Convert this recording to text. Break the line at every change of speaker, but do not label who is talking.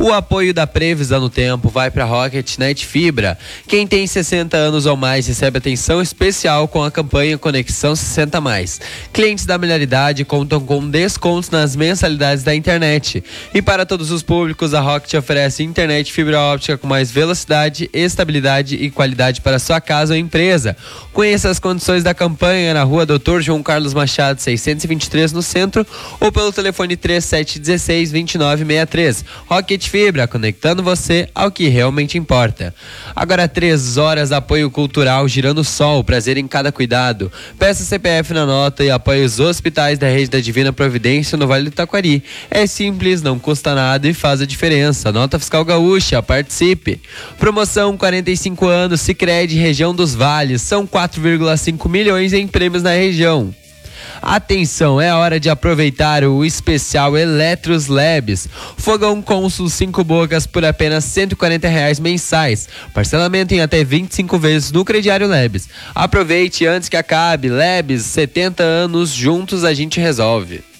O apoio da Previsão no Tempo vai para Rocketnet Fibra. Quem tem 60 anos ou mais recebe atenção especial com a campanha Conexão 60+. Clientes da melhor idade contam com descontos nas mensalidades da internet. E para todos os públicos, a Rocket oferece internet fibra óptica com mais velocidade, estabilidade e qualidade para sua casa ou empresa. Conheça as condições da campanha na rua Dr. João Carlos Machado, 623, no centro, ou pelo telefone 3716-2963. Rocket Fibra, conectando você ao que realmente importa. Agora 3 horas, apoio cultural Girando Sol, prazer em cada cuidado. Peça CPF na nota e apoie os hospitais da rede da Divina Providência no Vale do Taquari. É simples, não custa nada e faz a diferença. Nota Fiscal Gaúcha, participe. Promoção 45 anos, Sicredi, região dos Vales. São 4,5 milhões em prêmios na região. Atenção, é hora de aproveitar o especial Eletros Labs. Fogão Consul 5 bocas por apenas R$140 mensais. Parcelamento em até 25 vezes no crediário Labs. Aproveite antes que acabe. Labs, 70 anos, juntos a gente resolve.